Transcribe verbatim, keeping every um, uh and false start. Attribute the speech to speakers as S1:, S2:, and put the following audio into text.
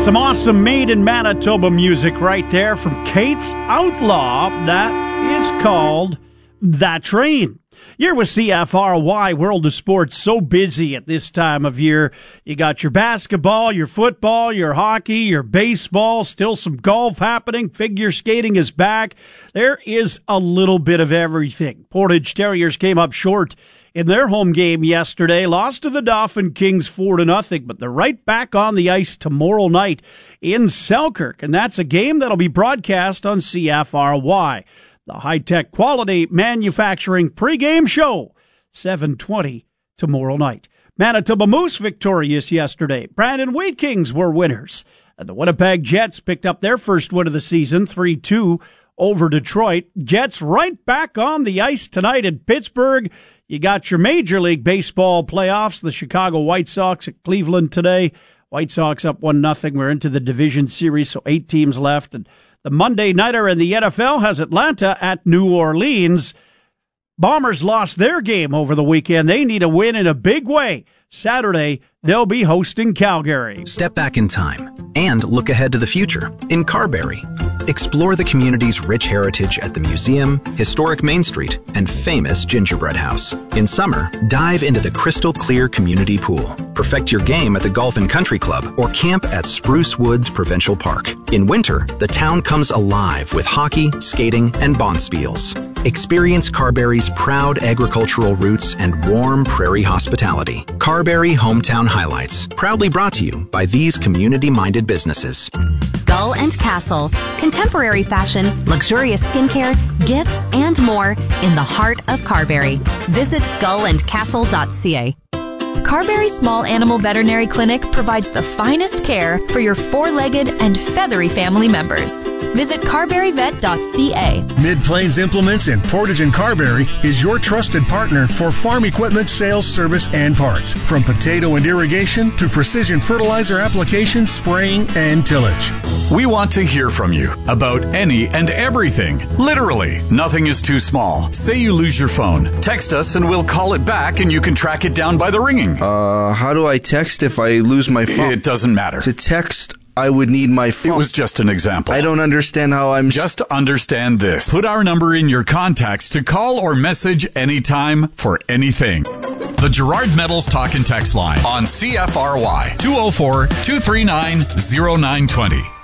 S1: Some awesome made in Manitoba music right there from Kate's Outlaw. That is called That Train. You're with C F R Y, World of Sports, so busy at this time of year. You got your basketball, your football, your hockey, your baseball, still some golf happening. Figure skating is back. There is a little bit of everything. Portage Terriers came up short in their home game yesterday, lost to the Dauphin Kings four to nothing, but they're right back on the ice tomorrow night in Selkirk, and that's a game that'll be broadcast on C F R Y. The high-tech quality manufacturing pregame show, seven twenty tomorrow night. Manitoba Moose victorious yesterday. Brandon Wheat Kings were winners. And the Winnipeg Jets picked up their first win of the season, three two over Detroit. Jets right back on the ice tonight in Pittsburgh. You got your Major League Baseball playoffs, the Chicago White Sox at Cleveland today. White Sox up one nothing. We're into the division series, so eight teams left. And the Monday nighter in the N F L has Atlanta at New Orleans. Bombers lost their game over the weekend. They need a win in a big way. Saturday, they'll be hosting Calgary.
S2: Step back in time and look ahead to the future in Carberry. Explore the community's rich heritage at the museum, historic Main Street, and famous gingerbread house. In summer, dive into the crystal clear community pool. Perfect your game at the Golf and Country Club or camp at Spruce Woods Provincial Park. In winter, the town comes alive with hockey, skating, and bonspiels. Experience Carberry's proud agricultural roots and warm prairie hospitality. Carberry Hometown Highlights, proudly brought to you by these community-minded businesses.
S3: Gull and Castle, contemporary fashion, luxurious skincare, gifts, and more in the heart of Carberry. Visit gull and castle dot c a.
S4: Carberry Small Animal Veterinary Clinic provides the finest care for your four-legged and feathery family members. Visit carberry vet dot c a.
S5: Mid-Plains Implements in Portage and Carberry is your trusted partner for farm equipment sales, service, and parts. From potato and irrigation to precision fertilizer application, spraying, and tillage.
S6: We want to hear from you about any and everything. Literally, nothing is too small. Say you lose your phone. Text us and we'll call it back and you can track it down by the ringing.
S7: Uh, how do I text if I lose my phone?
S6: It doesn't matter.
S7: To text, I would need my phone.
S6: It was just an example.
S7: I don't understand how I'm...
S6: Just understand this. Put our number in your contacts to call or message anytime for anything. The Gerard Metals Talk and Text line on C F R Y, two oh four, two three nine, oh nine two oh.